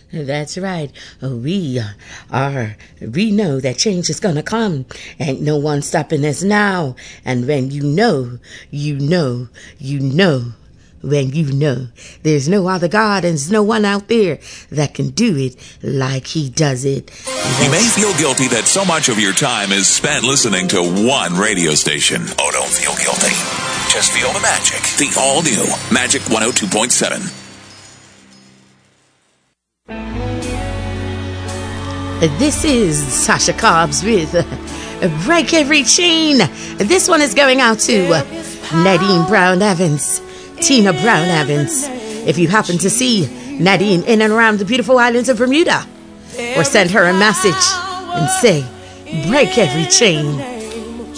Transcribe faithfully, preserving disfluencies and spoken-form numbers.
That's right. We are, we know that change is gonna come. Ain't no one stopping us now. And when you know, you know, you know, when you know, there's no other God and there's no one out there that can do it like he does it. That's you may feel guilty that so much of your time is spent listening to one radio station. Oh, don't feel guilty. Just feel the magic. The all-new Magic one oh two point seven. This is Sasha Cobbs with Break Every Chain. This one is going out to Nadine Brown Evans, Tina Brown Evans. If you happen to see Nadine in and around the beautiful islands of Bermuda, or send her a message and say, break every chain.